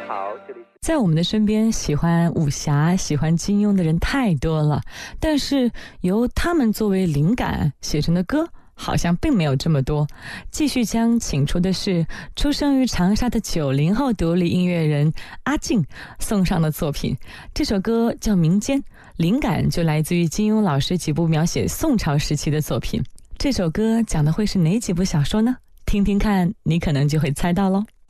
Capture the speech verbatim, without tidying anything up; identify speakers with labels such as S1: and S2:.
S1: 好，这里是
S2: 在我们的身边，喜欢武侠、喜欢金庸的人太多了，但是由他们作为灵感写成的歌好像并没有这么多。继续将请出的是出生于长沙的九零后独立音乐人阿静送上的作品，这首歌叫《民间》，灵感就来自于金庸老师几部描写宋朝时期的作品。这首歌讲的会是哪几部小说呢？听听看，你可能就会猜到咯。